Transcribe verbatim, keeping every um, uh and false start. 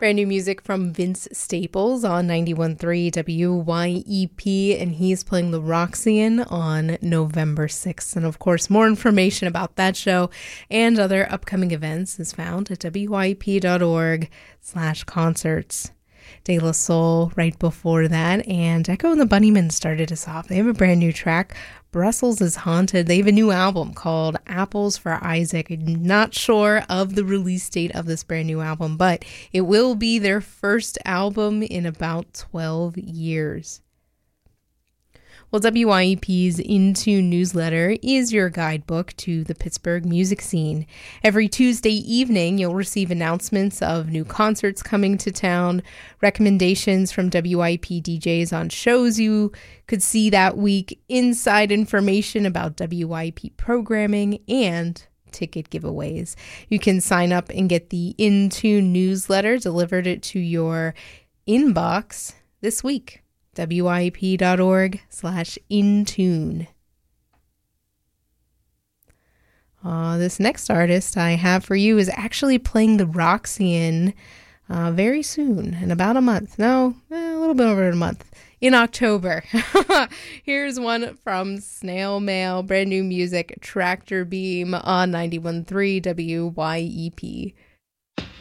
Brand new music from Vince Staples on ninety-one point three W Y E P, and he's playing the Roxy on November sixth. And of course, more information about that show and other upcoming events is found at wyep.org slash concerts. De La Soul right before that, and Echo and the Bunnymen started us off. They have a brand new track, Brussels is Haunted. They have a new album called Apples for Isaac. I'm not sure of the release date of this brand new album, but it will be their first album in about twelve years. Well, W Y E P's Into newsletter is your guidebook to the Pittsburgh music scene. Every Tuesday evening, you'll receive announcements of new concerts coming to town, recommendations from W Y E P D Js on shows you could see that week, inside information about W Y E P programming, and ticket giveaways. You can sign up and get the Into newsletter delivered it to your inbox this week. wyep.org slash intune. Uh, this next artist I have for you is actually playing the Roxy uh, very soon, in about a month. No, eh, a little bit over a month. In October. Here's one from Snail Mail, brand new music, Tractor Beam on ninety-one point three W Y E P.